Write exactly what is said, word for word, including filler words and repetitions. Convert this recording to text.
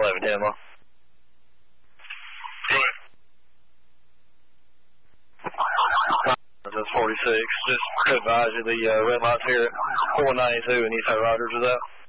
eleven ten, Mo. This is forty-six. Just advise you the uh, red lights here at four ninety-two and East High Rogers is out.